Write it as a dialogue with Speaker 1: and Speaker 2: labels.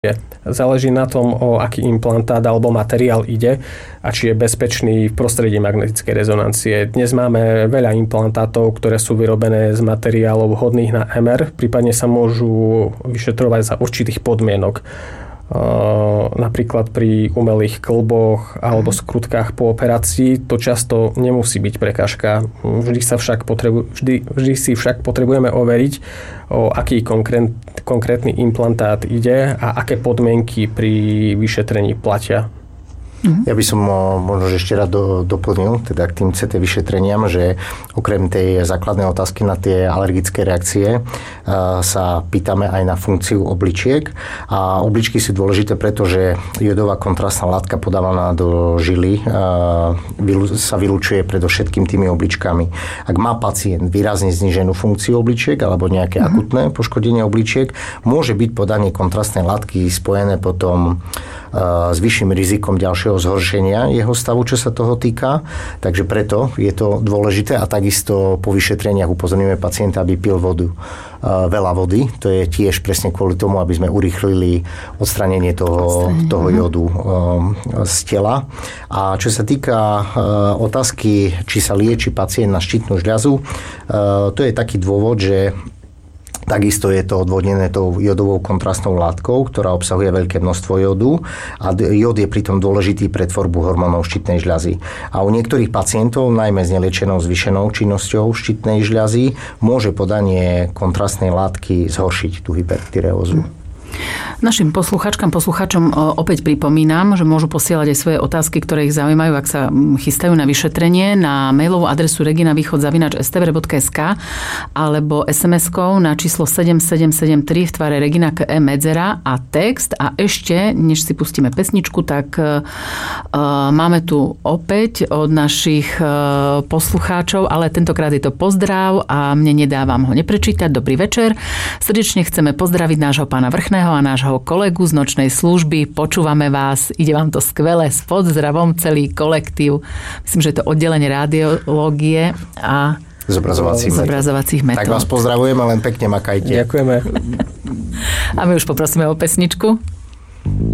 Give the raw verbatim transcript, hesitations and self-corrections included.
Speaker 1: Záleží na tom, o aký implantát alebo materiál ide a či je bezpečný v prostredí magnetickej rezonancie. Dnes máme veľa implantátov, ktoré sú vyrobené z materiálov hodných na em er, prípadne sa môžu vyšetrovať za určitých podmienok. Napríklad pri umelých kĺboch alebo skrutkách po operácii to často nemusí byť prekážka. Vždy, sa však potrebu, vždy, vždy si však potrebujeme overiť, o aký konkrét, konkrétny implantát ide a aké podmienky pri vyšetrení platia.
Speaker 2: Ja by som možno ešte rád do, doplnil teda k tým cé té vyšetreniam, že okrem tej základnej otázky na tie alergické reakcie sa pýtame aj na funkciu obličiek. A obličky sú dôležité, pretože jodová kontrastná látka podávaná do žily sa vylučuje predovšetkým tými obličkami. Ak má pacient výrazne zníženú funkciu obličiek alebo nejaké mm. akutné poškodenie obličiek, môže byť podanie kontrastnej látky spojené potom s vyšším rizikom ďalšieho zhoršenia jeho stavu, čo sa toho týka. Takže preto je to dôležité a takisto po vyšetreniach upozorňujeme pacienta, aby pil vodu. Veľa vody, to je tiež presne kvôli tomu, aby sme urýchlili odstranenie toho, toho jodu z tela. A čo sa týka otázky, či sa lieči pacient na štítnu žľazu, to je taký dôvod, že takisto je to odvodnené tou jodovou kontrastnou látkou, ktorá obsahuje veľké množstvo jodu a jod je pritom dôležitý pre tvorbu hormónov štítnej žľazy. A u niektorých pacientov, najmä s neliečenou zvýšenou činnosťou štítnej žľazy, môže podanie kontrastnej látky zhoršiť tú hypertyreózu.
Speaker 3: Našim posluchačkám, posluchačom opäť pripomínam, že môžu posielať aj svoje otázky, ktoré ich zaujímajú, ak sa chystajú na vyšetrenie, na mailovú adresu reginavýchod zavináč es té vé er bodka es ká alebo es em eskou na číslo sedem sedem sedem tri v tvare Regina ká é medzera a text. A ešte, než si pustíme pesničku, tak uh, máme tu opäť od našich uh, poslucháčov, ale tentokrát je to pozdrav a mne nedávam ho neprečítať. Dobrý večer. Srdečne chceme pozdraviť nášho pána Vrchného a nášho kolegu z nočnej služby. Počúvame vás, ide vám to skvele, s pozdravom celý kolektív. Myslím, že je to oddelenie radiológie a
Speaker 2: zobrazovacích,
Speaker 3: zobrazovacích metód.
Speaker 2: Tak vás pozdravujeme, len pekne makajte.
Speaker 1: Ďakujeme.
Speaker 3: A my už poprosíme o pesničku.